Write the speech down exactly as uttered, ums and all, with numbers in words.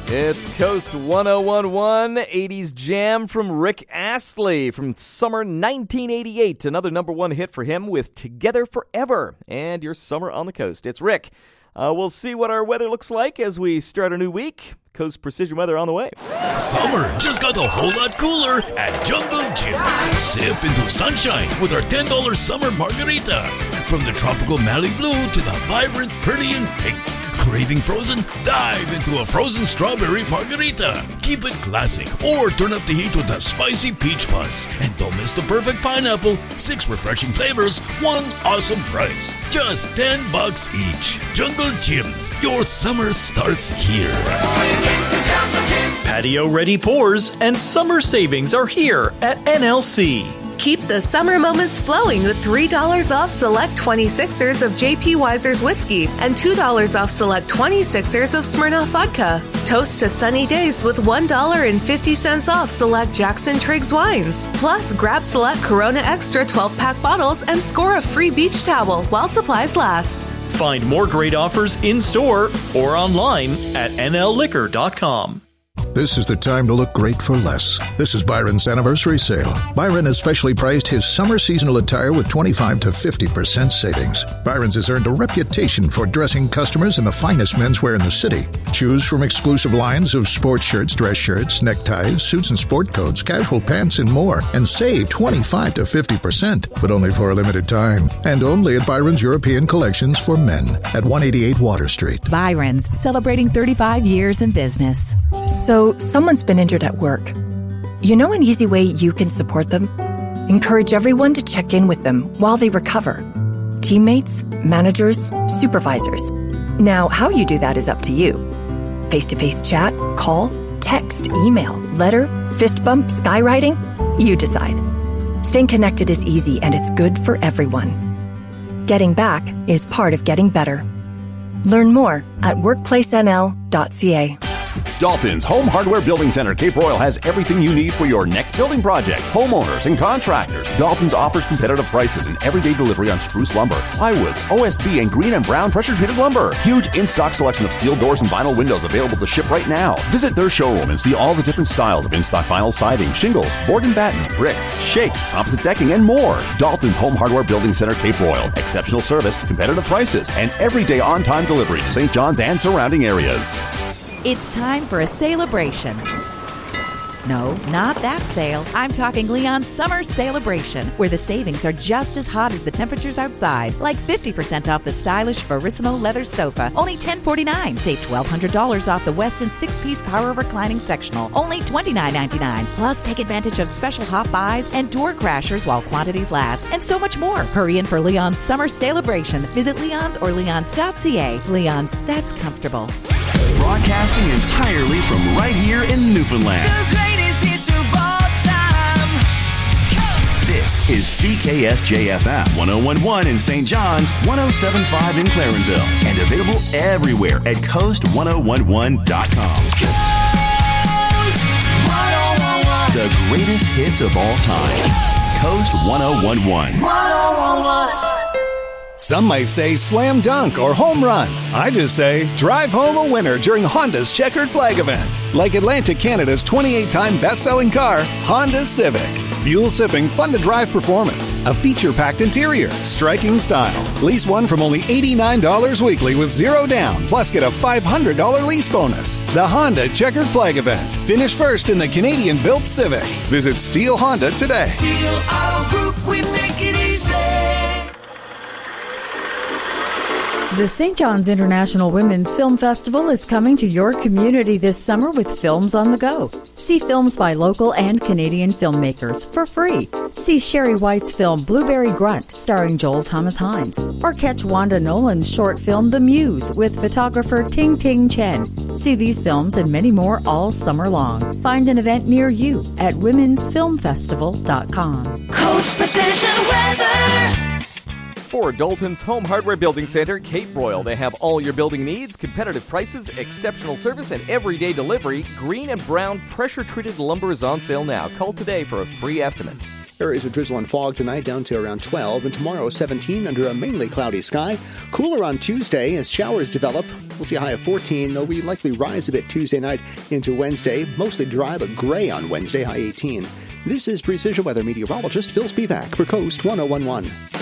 It's Coast one oh one point one, eighties jam from Rick Astley from summer nineteen eighty-eight. Another number one hit for him with Together Forever. And your summer on the coast. It's Rick. Uh, we'll see what our weather looks like as we start a new week. Coast Precision Weather on the way. Summer just got a whole lot cooler at Jungle Gyms. Sip into sunshine with our ten dollars summer margaritas. From the tropical Mali Blue to the vibrant Perdian Pink. Craving frozen? Dive into a frozen strawberry margarita. Keep it classic or turn up the heat with a spicy peach fuzz. And don't miss the perfect pineapple. Six refreshing flavors, one awesome price. Just ten bucks each. Jungle Gyms. Your summer starts here. Patio-ready pours and summer savings are here at N L C. Keep the summer moments flowing with three dollars off select twenty-sixers of J P Weiser's whiskey and two dollars off select twenty-sixers of Smirnoff vodka. Toast to sunny days with one dollar and fifty cents off select Jackson Triggs wines. Plus, grab select Corona Extra twelve-pack bottles and score a free beach towel while supplies last. Find more great offers in-store or online at N L liquor dot com. This is the time to look great for less. This is Byron's anniversary sale. Byron has specially priced his summer seasonal attire with twenty-five to fifty percent savings. Byron's has earned a reputation for dressing customers in the finest menswear in the city. Choose from exclusive lines of sports shirts, dress shirts, neckties, suits and sport coats, casual pants, and more. And save twenty-five to fifty percent, but only for a limited time. And only at Byron's European Collections for Men at one eighty-eight Water Street. Byron's, celebrating thirty-five years in business. So, someone's been injured at work. You know an easy way you can support them? Encourage everyone to check in with them while they recover. Teammates, managers, supervisors. Now, how you do that is up to you. Face-to-face chat, call, text, email, letter, fist bump, skywriting? You decide. Staying connected is easy and it's good for everyone. Getting back is part of getting better. Learn more at workplace N L dot C A. Dalton's Home Hardware Building Center, Cape Royal, has everything you need for your next building project. Homeowners and contractors. Dalton's offers competitive prices and everyday delivery on spruce lumber, plywoods, O S B, and green and brown pressure-treated lumber. Huge in-stock selection of steel doors and vinyl windows available to ship right now. Visit their showroom and see all the different styles of in-stock vinyl siding, shingles, board and batten, bricks, shakes, composite decking, and more. Dalton's Home Hardware Building Center, Cape Royal. Exceptional service, competitive prices, and everyday on-time delivery to Saint John's and surrounding areas. It's time for a celebration. No, not that sale. I'm talking Leon's Summer Celebration, where the savings are just as hot as the temperatures outside. Like fifty percent off the stylish Verissimo leather sofa, only ten forty-nine. Save twelve hundred dollars off the Weston six-piece power reclining sectional, only twenty-nine ninety-nine. Plus, take advantage of special hot buys and door crashers while quantities last, and so much more. Hurry in for Leon's Summer Celebration. Visit Leon's or leons dot c a. Leon's, that's comfortable. Broadcasting entirely from right here in Newfoundland. The greatest hits of all time. This is C K S J F M one oh one point one in Saint John's, one oh seven point five in Clarenville, and available everywhere at coast one oh one one dot com. Coast one oh one one. The greatest hits of all time. Coast one oh one one. one oh one one. Some might say slam dunk or home run. I just say drive home a winner during Honda's Checkered Flag event. Like Atlantic Canada's twenty-eight-time best-selling car, Honda Civic. Fuel-sipping, fun-to-drive performance. A feature-packed interior. Striking style. Lease one from only eighty-nine dollars weekly with zero down. Plus get a five hundred dollars lease bonus. The Honda Checkered Flag event. Finish first in the Canadian-built Civic. Visit Steel Honda today. Steel Auto Group, we make it easy. The Saint John's International Women's Film Festival is coming to your community this summer with Films on the Go. See films by local and Canadian filmmakers for free. See Sherry White's film Blueberry Grunt starring Joel Thomas Hines. Or catch Wanda Nolan's short film The Muse with photographer Ting Ting Chen. See these films and many more all summer long. Find an event near you at womens film festival dot com. Coast Precision Weather. For Dalton's Home Hardware Building Center, Cape Royal, they have all your building needs, competitive prices, exceptional service, and everyday delivery. Green and brown pressure-treated lumber is on sale now. Call today for a free estimate. Areas of drizzle and fog tonight down to around twelve, and tomorrow seventeen under a mainly cloudy sky. Cooler on Tuesday as showers develop. We'll see a high of fourteen, though we likely rise a bit Tuesday night into Wednesday. Mostly dry but gray on Wednesday, high eighteen. This is Precision Weather meteorologist Phil Spivak for Coast ten eleven.